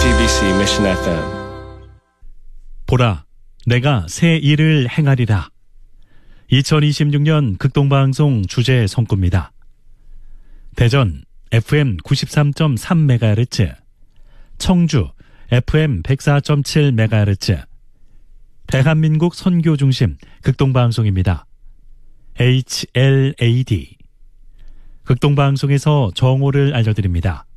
JTBC Mission FM. 보라, 내가 새 일을 행하리라. 2026년 극동방송 주제 성구입니다. 대전 FM 93.3MHz, 청주 FM 104.7MHz, 대한민국 선교 중심 극동방송입니다. HLAD. 극동방송에서 정오를 알려드립니다.